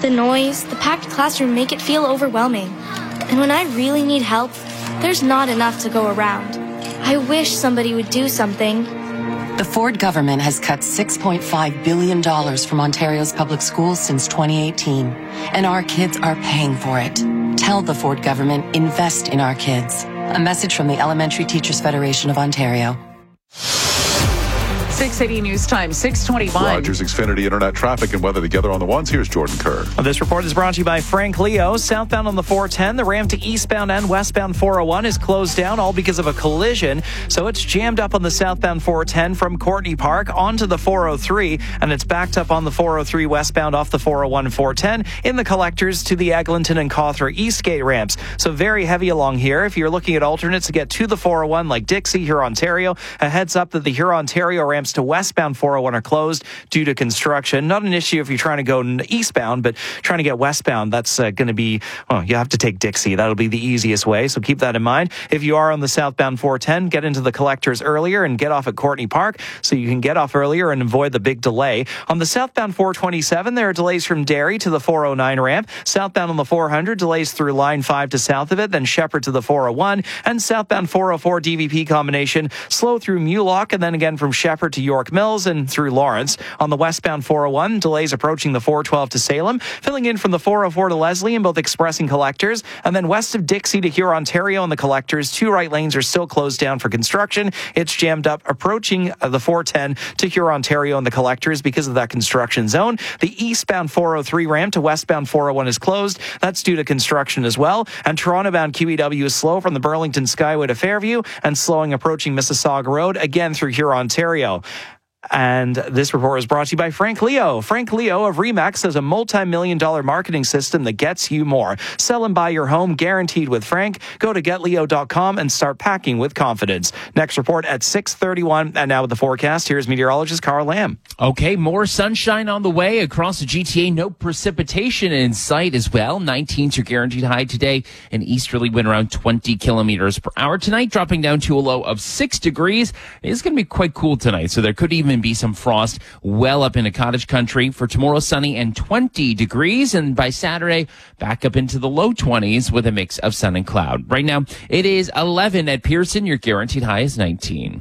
The noise, the packed classroom make it feel overwhelming. And when I really need help, there's not enough to go around. I wish somebody would do something. The Ford government has cut $6.5 billion from Ontario's public schools since 2018, and our kids are paying for it. Tell the Ford government, invest in our kids. A message from the Elementary Teachers Federation of Ontario. 680 News Time, 6:21. Rogers Xfinity Internet traffic and weather together on the ones. Here's Jordan Kerr. This report is brought to you by Frank Leo. Southbound on the 410, the ramp to eastbound and westbound 401 is closed down, all because of a collision. So it's jammed up on the southbound 410 from Courtney Park onto the 403, and it's backed up on the 403 westbound off the 401 410 in the collectors to the Eglinton and Cawthra Eastgate ramps. So very heavy along here. If you're looking at alternates to get to the 401 like Dixie, Huron-Ontario, a heads up that the Huron-Ontario ramps to westbound 401 are closed due to construction. Not an issue if you're trying to go eastbound, but trying to get westbound, that's going to be, you have to take Dixie. That'll be the easiest way, so keep that in mind. If you are on the southbound 410, get into the collectors earlier and get off at Courtney Park so you can get off earlier and avoid the big delay. On the southbound 427, there are delays from Derry to the 409 ramp. Southbound on the 400, delays through Line 5 to south of it, then Shepherd to the 401, and southbound 404 DVP combination, slow through Mulock, and then again from Shepherd to York Mills and through Lawrence. On the westbound 401, delays approaching the 412 to Salem, filling in from the 404 to Leslie in both express and collectors, and then west of Dixie to Huron-Ontario in the collectors, 2 right lanes are still closed down for construction. It's jammed up approaching the 410 to Huron-Ontario in the collectors because of that construction zone. The eastbound 403 ramp to westbound 401 is closed. That's due to construction as well. And Toronto-bound QEW is slow from the Burlington Skyway to Fairview and slowing approaching Mississauga Road, again through Huron-Ontario. And this report is brought to you by Frank Leo. Frank Leo of RE/MAX has a multi-million-dollar marketing system that gets you more. Sell and buy your home guaranteed with Frank. Go to getleo.com and start packing with confidence. Next report at 6:31. And now with the forecast, here's meteorologist Carl Lamb. Okay, more sunshine on the way across the GTA. No precipitation in sight as well. 19's your guaranteed high today. An easterly wind around 20 kilometers per hour. Tonight, dropping down to a low of 6 degrees. It's going to be quite cool tonight, so there could even be some frost well up into cottage country. For tomorrow, sunny and 20 degrees, and by Saturday back up into the low 20s with a mix of sun and cloud. Right now it is 11 at Pearson. Your guaranteed high is 19.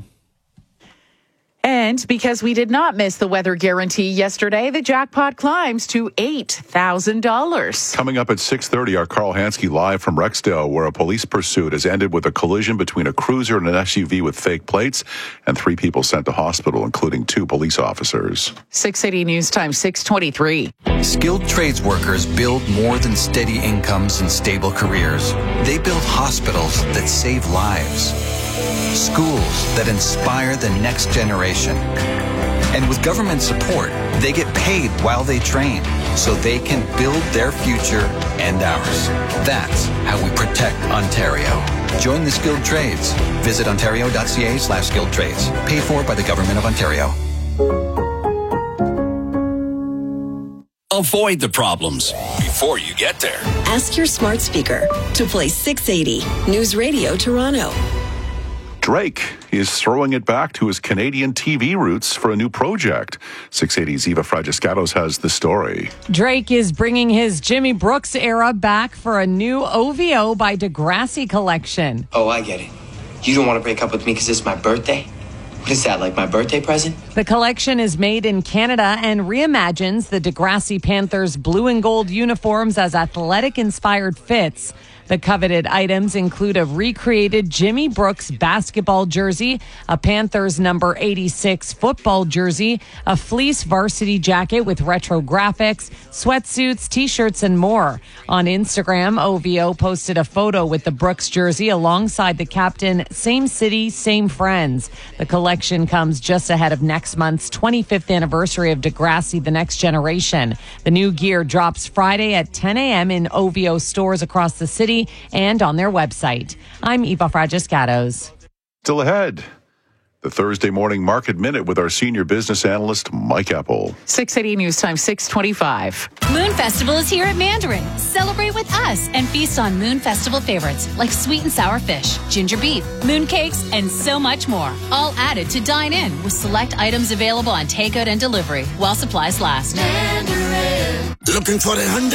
And because we did not miss the weather guarantee yesterday, the jackpot climbs to $8,000. Coming up at 6:30, our Carl Hansky live from Rexdale, where a police pursuit has ended with a collision between a cruiser and an SUV with fake plates, and 3 people sent to hospital, including 2 police officers. 680 News Time, 6:23. Skilled trades workers build more than steady incomes and stable careers. They build hospitals that save lives, schools that inspire the next generation. And with government support, they get paid while they train so they can build their future and ours. That's how we protect Ontario. Join the skilled trades. Visit ontario.ca/skilled trades. Paid for by the Government of Ontario. Avoid the problems before you get there. Ask your smart speaker to play 680 News Radio Toronto. Drake is throwing it back to his Canadian TV roots for a new project. 680's Eva Fragiscatos has the story. Drake is bringing his Jimmy Brooks era back for a new OVO by Degrassi collection. Oh, I get it. You don't want to break up with me because it's my birthday? What is that, like my birthday present? The collection is made in Canada and reimagines the Degrassi Panthers' blue and gold uniforms as athletic-inspired fits. The coveted items include a recreated Jimmy Brooks basketball jersey, a Panthers number 86 football jersey, a fleece varsity jacket with retro graphics, sweatsuits, t-shirts, and more. On Instagram, OVO posted a photo with the Brooks jersey alongside the caption, "Same city, same friends." The collection comes just ahead of next month's 25th anniversary of Degrassi: The Next Generation. The new gear drops Friday at 10 a.m. in OVO stores across the city and on their website. I'm Eva Fragiscatos. Still ahead, the Thursday morning market minute with our senior business analyst, Mike Apple. 680 News Time, 6:25. Moon Festival is here at Mandarin. Celebrate with us and feast on Moon Festival favorites like sweet and sour fish, ginger beef, moon cakes, and so much more. All added to dine in with select items available on takeout and delivery while supplies last. Mandarin. Looking for the Hyundai?